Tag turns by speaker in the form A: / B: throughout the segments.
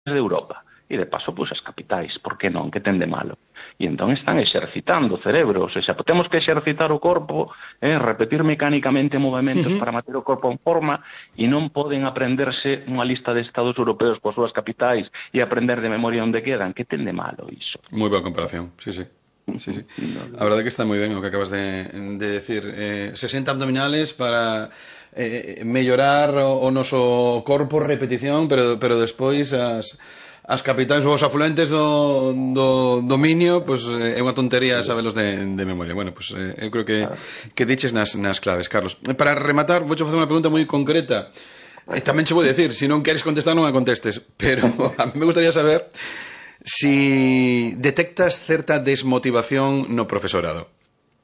A: de Europa. E de paso, pois, as capitais, por que non, que ten de malo? E entón están exercitando o cerebro, ou seja, temos que exercitar o corpo, repetir mecánicamente movimentos para manter o corpo en forma, e non poden aprenderse unha lista de estados europeos por súas capitais e aprender de memoria onde quedan, que ten de malo iso?
B: Moi boa comparación, sí. A verdade que está moi ben o que acabas de decir. 60 abdominales para mellorar o noso corpo, repetición, pero despois as capitais ou os afluentes do dominio, pois é unha tontería sabelos de memoria. Bueno, pois eu creo que diches nas claves, Carlos. Para rematar, vouche facer unha pregunta moi concreta. Tamén che vou dicir, se non queres contestar non a contestes, pero a mí me gustaría saber si detectas certa desmotivación no profesorado.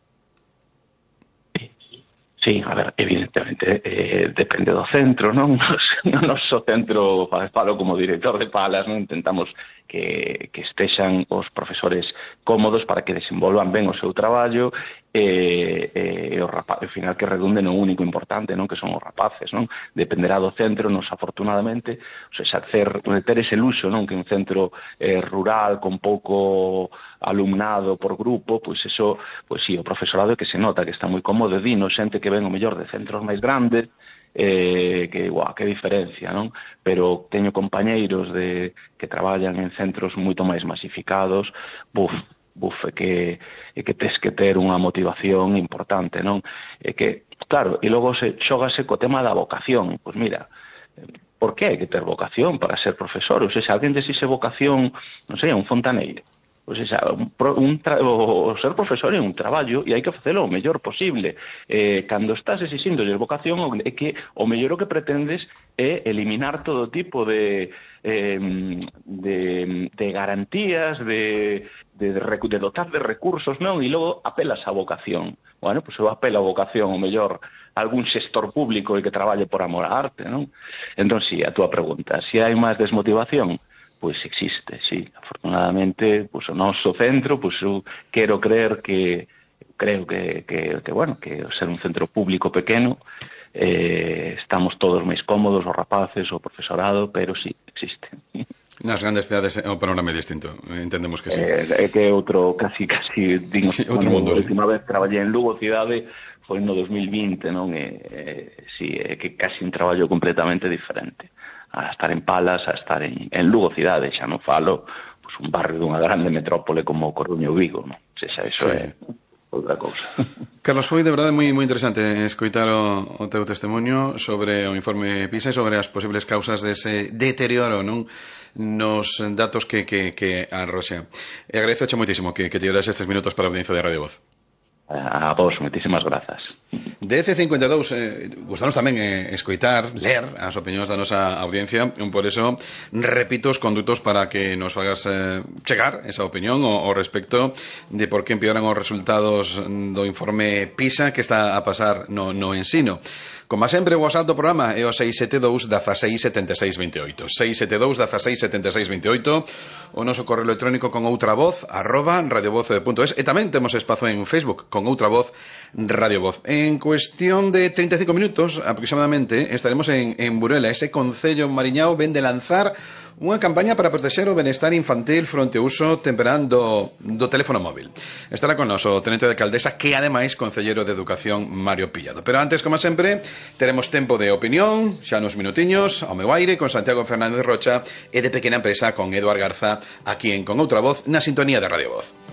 A: Sí, a ver, evidentemente depende do centro, non? No noso centro, falo como director de Palas, non intentamos que estexan os profesores cómodos para que desenvolvan ben o seu traballo e ao final que redunde no único importante, non? Que son os rapaces, non? Dependerá do centro, nos afortunadamente, o sea, ter ese luxo, non? Que un centro rural con pouco alumnado por grupo, pois eso, pois sí, o profesorado é que se nota que está moi cómodo, dino xente que ven o mellor de centros máis grandes, que diferencia, non? Pero teño compañeiros que traballan en centros moito máis masificados, é que tes que ter unha motivación importante, non? É que, claro, e logo xógase co tema da vocación. Pois mira, por que hai que ter vocación para ser profesor? Ou seja, alguén desise vocación, non sei, un fontaneiro. O sea, o ser profesor é un traballo e hai que facelo o mellor posible. Cando estás exixindo vocación, é que o mellor o que pretendes é eliminar todo tipo de garantías, de dotar de recursos, non? E logo apelas á vocación. Bueno, pois eu apelo á vocación, o mellor algún xestor público e que traballe por amor á arte, non? Entón, si, a túa pregunta, se hai máis desmotivación, pois existe, sí. Afortunadamente, pois o noso centro, pois eu quero creer que bueno, que ser un centro público pequeno, estamos todos máis cómodos, os rapaces, o profesorado, pero sí, existe.
B: Nas grandes cidades o panorama é distinto, entendemos que sí.
A: É que outro, casi, digo,
B: sí, outro mundo,
A: a última vez traballei en Lugo cidade, foi no 2020, non? Sí, é que casi un traballo completamente diferente. A estar en Palas, a estar en Lugo cidade, xa non falo, pues, un barrio dunha grande metrópole como Coruña ou Vigo, non? Xa, eso é outra cousa.
B: Carlos, foi de verdade moi interesante escoitar o teu testemunho sobre o informe PISA e sobre as posibles causas dese deterioro, non? Nos datos que arroxa. E agradezoche moitísimo que te dieras estes minutos para a audiencia de Radio Voz.
A: A vos, moitísimas grazas.
B: De EC52 gustanos tamén escoitar, ler as opinións da nosa audiencia. Por eso repito os condutos para que nos fagas chegar esa opinión ao respecto de por que empeoran os resultados do informe PISA que está a pasar no ensino. Como sempre, o WhatsApp do programa é o 672 16 76 28. 672 16 76 28. O noso correo electrónico con outra voz @radiovoz.es. E tamén temos espazo en Facebook con outra voz Radio Voz. En cuestión de 35 minutos aproximadamente estaremos en Burela. Ese concello mariñao ven de lanzar unha campaña para protexer o benestar infantil fronte ao uso temperán do teléfono móvil. Estará con nos o tenente de alcaldesa, que ademais concelleiro de Educación, Mario Pillado. Pero antes, como sempre, teremos tempo de opinión, xa nos minutiños, ao meu aire, con Santiago Fernández Rocha, e de Pequena Empresa con Eduard Garza, aquí en Con Outra Voz, na sintonía de Radio Voz.